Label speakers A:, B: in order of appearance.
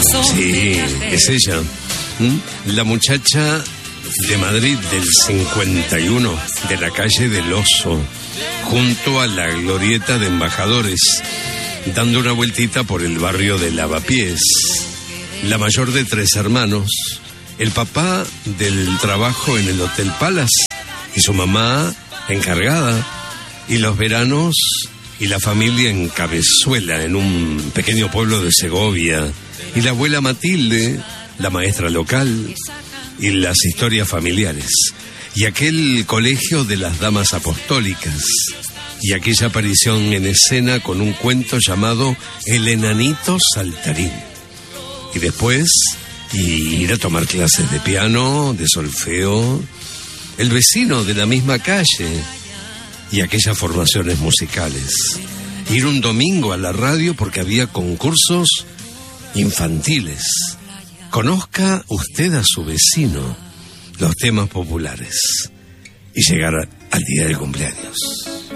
A: Sí, es ella. La muchacha de Madrid del 51, de la calle del Oso, junto a la glorieta de Embajadores, dando una vueltita por el barrio de Lavapiés. La mayor de 3 hermanos, el papá del trabajo en el Hotel Palace y su mamá encargada, y los veranos y la familia en Cabezuela, en un pequeño pueblo de Segovia, y la abuela Matilde, la maestra local, y las historias familiares, y aquel colegio de las damas apostólicas, y aquella aparición en escena con un cuento llamado El enanito saltarín. Y después ir a tomar clases de piano, de solfeo, el vecino de la misma calle, y aquellas formaciones musicales. Ir un domingo a la radio porque había concursos infantiles. Conozca usted a su vecino, los temas populares, y llegar al día del cumpleaños.